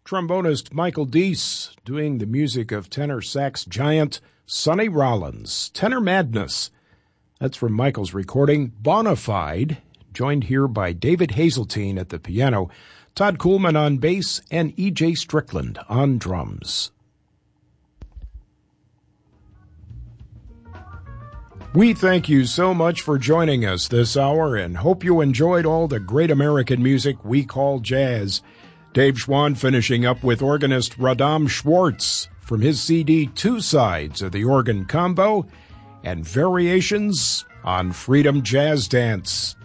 Trombonist Michael Deese doing the music of tenor sax giant Sonny Rollins. Tenor Madness. That's from Michael's recording. Bonafide, joined here by David Hazeltine at the piano, Todd Kuhlman on bass, and E.J. Strickland on drums. We thank you so much for joining us this hour and hope you enjoyed all the great American music we call jazz. Dave Schwann finishing up with organist Radam Schwartz from his CD Two Sides of the Organ Combo and Variations on Freedom Jazz Dance.